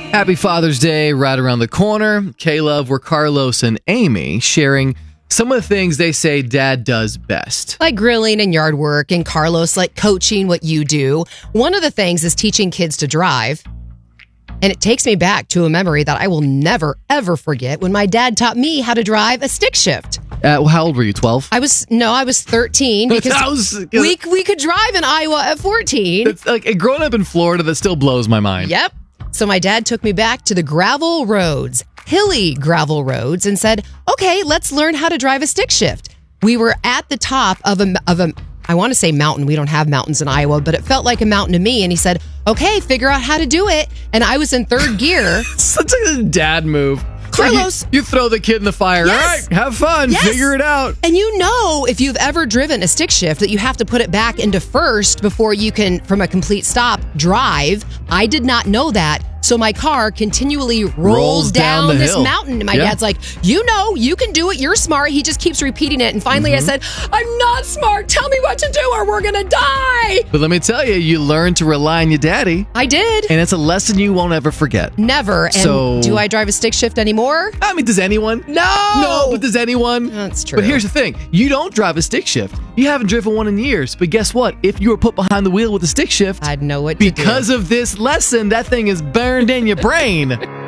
Happy Father's Day right around the corner. K-Love, we're Carlos and Amy sharing some of the things they say dad does best. Like grilling and yard work, and Carlos like coaching what you do. One of the things is teaching kids to drive. And it takes me back to a memory that I will never, ever forget when my dad taught me how to drive a stick shift. How old were you, 12? I was 13 because we could drive in Iowa at 14. It's like growing up in Florida, that still blows my mind. Yep. So my dad took me back to the gravel roads, hilly gravel roads, and said, okay, let's learn how to drive a stick shift. We were at the top of a I want to say mountain. We don't have mountains in Iowa, but it felt like a mountain to me. And he said, okay, figure out how to do it. And I was in third gear. Such a dad move. Carlos. You throw the kid in the fire. Yes. All right, have fun. Yes. Figure it out. And you know, if you've ever driven a stick shift, that you have to put it back into first before you can, from a complete stop, drive. I did not know that. So my car continually rolls down this hill. mountain. And my dad's like, you know, you can do it. You're smart. He just keeps repeating it. And finally I said, I'm not smart. Tell me what to do or we're going to die. But let me tell you, you learn to rely on your daddy. I did. And it's a lesson you won't ever forget. Never. And So- do I drive a stick shift anymore? I mean, does anyone? No. But does anyone? That's true. But here's the thing. You don't drive a stick shift. You haven't driven one in years. But guess what? If you were put behind the wheel with a stick shift, I'd know what to do. because of this lesson, that thing is burned in your brain.